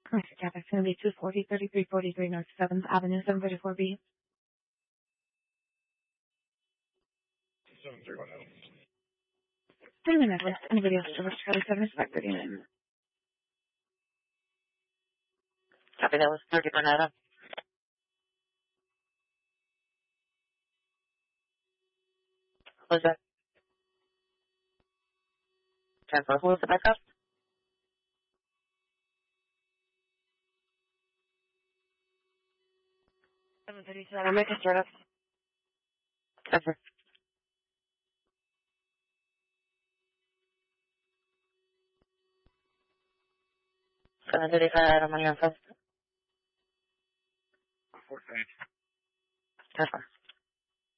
Correct. Yeah, that's going to be 240-3343 North 7th Avenue, 734B. 7310. 3 minutes left. Anybody else to Charlie 7 is 539. Copy, that was 30 Bernetta. What was that? 10-4, who was the backup? 737, I'm making startup. 10-4. 735, I'm on your phone. 14. 10-4.